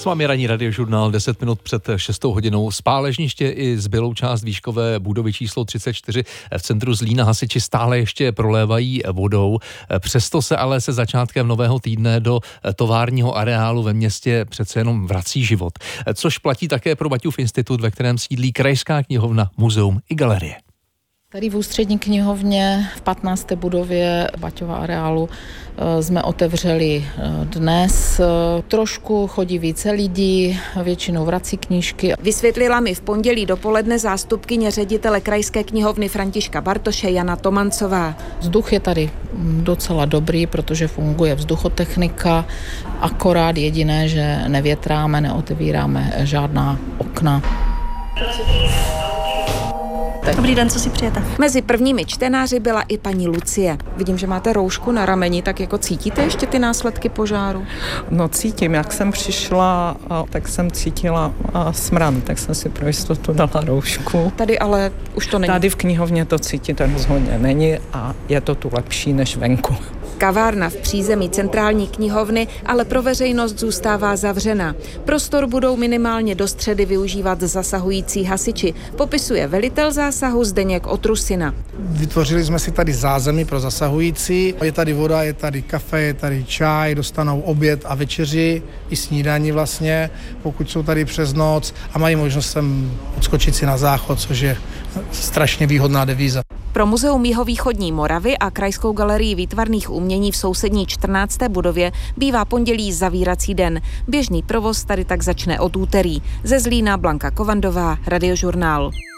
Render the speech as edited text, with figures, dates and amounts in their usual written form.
S vámi ranní radiožurnál 10 minut před 6 hodinou. Spáležniště i zbylou část výškové budovy číslo 34 v centru Zlína hasiči stále ještě prolévají vodou. Přesto se ale se začátkem nového týdne do továrního areálu ve městě přece jenom vrací život. Což platí také pro Baťův institut, ve kterém sídlí Krajská knihovna, muzeum i galerie. Tady v ústřední knihovně v 15. budově Baťova areálu jsme otevřeli dnes. Trošku chodí více lidí, většinou vrací knížky. Vysvětlila mi v pondělí dopoledne zástupkyně ředitele Krajské knihovny Františka Bartoše Jana Tomancová. Vzduch je tady docela dobrý, protože funguje vzduchotechnika, akorát jediné, že nevětráme, neotevíráme žádná okna. Dobrý den, co si přijete? Mezi prvními čtenáři byla i paní Lucie. Vidím, že máte roušku na rameni, tak jako cítíte ještě ty následky požáru? No cítím, jak jsem přišla, tak jsem cítila smrad, tak jsem si pro jistotu dala roušku. Tady ale už to není. Tady v knihovně to cítit rozhodně není a je to tu lepší než venku. Kavárna v přízemí centrální knihovny ale pro veřejnost zůstává zavřena. Prostor budou minimálně do středy využívat zasahující hasiči, popisuje velitel zásahu Zdeněk Otrusina. Vytvořili jsme si tady zázemí pro zasahující. Je tady voda, je tady kafe, je tady čaj, dostanou oběd a večeři i snídani vlastně, pokud jsou tady přes noc a mají možnost sem odskočit si na záchod, což je strašně výhodná devíza. Pro Muzeum jihovýchodní Moravy a Krajskou galerii výtvarných umění v sousední 14. budově bývá pondělí zavírací den. Běžný provoz tady tak začne od úterý. Ze Zlína Blanka Kovandová, Radiožurnál.